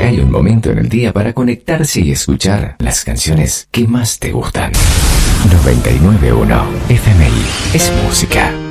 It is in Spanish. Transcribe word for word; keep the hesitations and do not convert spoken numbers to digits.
hay un momento en el día para conectarse y escuchar las canciones que más te gustan. noventa y nueve punto uno F M I es música.